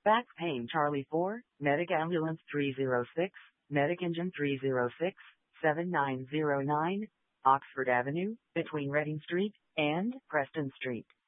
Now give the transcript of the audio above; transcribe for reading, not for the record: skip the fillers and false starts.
Back Pain Charlie 4, Medic Ambulance 306, Medic Engine 306, 7909, Oxford Avenue, between Reading Street and Preston Street.